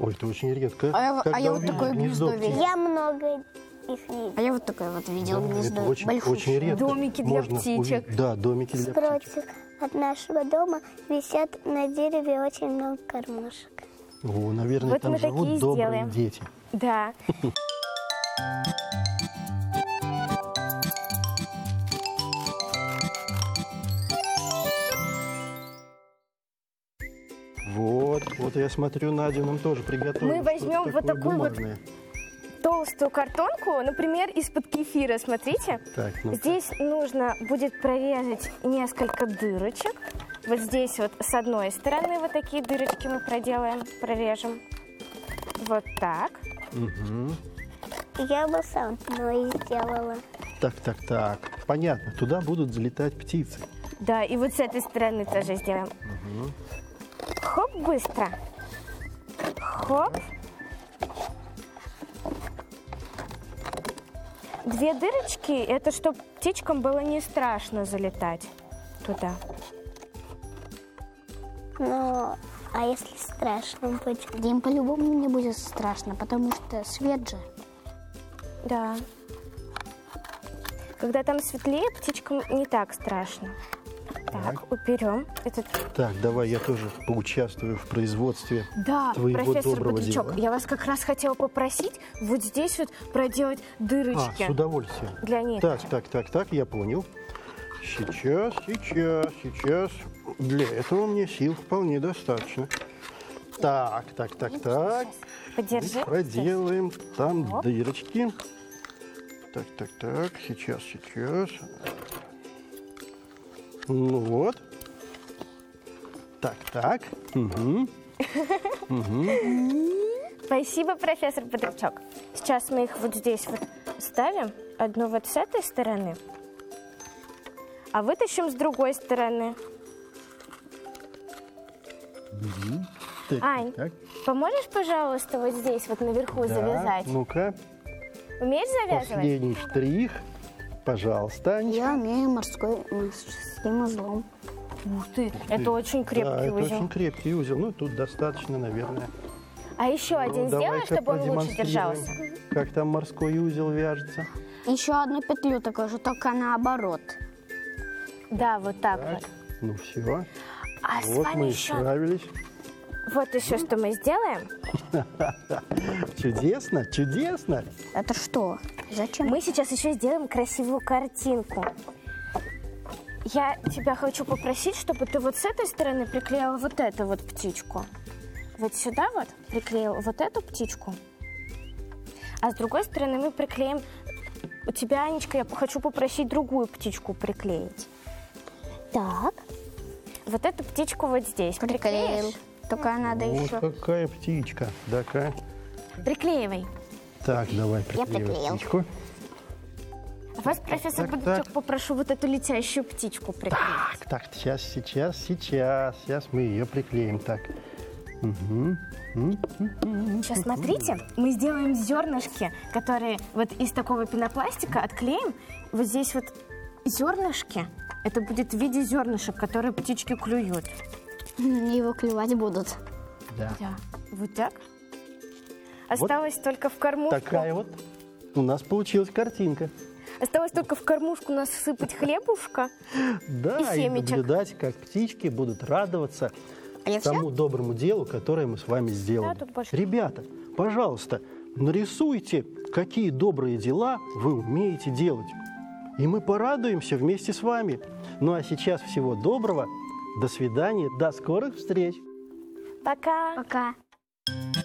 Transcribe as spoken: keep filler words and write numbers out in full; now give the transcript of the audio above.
Ой, это очень редко. А я, когда а я вот увидишь такое гнездо птиц. видел. Я много их видел. А я вот такое вот видел Да, гнездо. это очень, большущее. очень редко. Домики для можно птичек. увидеть. Да, домики для птичек. Спротив от нашего дома висят на дереве очень много кормушек. О, наверное, Вот там мы живут такие добрые сделаем. дети. Да. Вот, вот я смотрю, Надя нам тоже приготовила. Мы возьмем что-то вот такое такую вот бумажное. Толстую картонку, например, из-под кефира, смотрите. Так, ну Здесь нужно будет прорезать несколько дырочек. Вот здесь вот с одной стороны вот такие дырочки мы проделаем, прорежем. Вот так. Мгм. Я бы сам но и сделала. Так, так, так. Понятно, туда будут залетать птицы. Да, и вот с этой стороны тоже сделаем. Хоп, быстро. Хоп. Две дырочки, это чтобы птичкам было не страшно залетать туда. Но, а если страшно будет? Да им по-любому не будет страшно, потому что свет же. Да. Когда там светлее, птичкам не так страшно. Так, уберем этот. Так, давай я тоже поучаствую в производстве Да, твоего профессор доброго Бодрячок, дела. я вас как раз хотела попросить вот здесь вот проделать А, дырочки с удовольствием. для Так, ниточек. так, так, так, я понял. Сейчас, сейчас, сейчас. Для этого мне сил вполне достаточно. Так, так, так, так. Подержи. Проделаем там Оп. дырочки. Так, так, так, сейчас, сейчас. Ну вот. Так, так. Угу. Спасибо, профессор Бодрячок. Сейчас мы их вот здесь вот ставим. Одну вот с этой стороны, а вытащим с другой стороны. Так, Ань, так. поможешь, пожалуйста, вот здесь вот наверху Да, завязать? ну-ка, Умеешь завязывать? последний штрих. Пожалуйста, Анечка. Я умею морской, морским узлом. Ух ты, это очень Да, крепкий это узел. очень крепкий узел. Ну, тут достаточно, наверное. А еще один Ну, сделай, давай-ка чтобы он лучше продемонстрируем, держался. как там морской узел вяжется. Еще одну петлю такую же, только наоборот. Да, вот так Так, вот. ну все. А с Вот вами мы и еще... справились. Вот еще что мы сделаем. Чудесно, чудесно. Это что? Зачем? Мы сейчас еще сделаем красивую картинку. Я тебя хочу попросить, чтобы ты вот с этой стороны приклеила вот эту вот птичку. Вот сюда вот приклеила вот эту птичку. А с другой стороны мы приклеим... У тебя, Анечка, я хочу попросить другую птичку приклеить. Так. Вот эту птичку вот здесь. Приклеил. Приклеишь? Только надо Вот еще. какая птичка. Да-ка. Приклеивай. Так, давай приклеивай приклеил. птичку. А вас, профессор так, Бодрячок, так. попрошу вот эту летящую птичку приклеить. Так, так, сейчас, сейчас, сейчас. Сейчас мы ее приклеим. Так. Угу. Сейчас смотрите, мы сделаем зернышки, которые вот из такого пенопластика отклеим. Вот здесь вот зернышки. Это будет в виде зернышек, которые птички клюют. Его клевать будут. Да. Да. Вот так. Осталось только в кормушку. Такая вот у нас получилась картинка. Осталось только в кормушку насыпать хлебушка. Да, И и, семечек. наблюдать, как птички будут радоваться А я тому доброму делу, которое мы с вами сделали. Да, тут больше. Ребята, пожалуйста, нарисуйте, какие добрые дела вы умеете делать. И мы порадуемся вместе с вами. Ну а сейчас всего доброго. До свидания. До скорых встреч. Пока. Пока.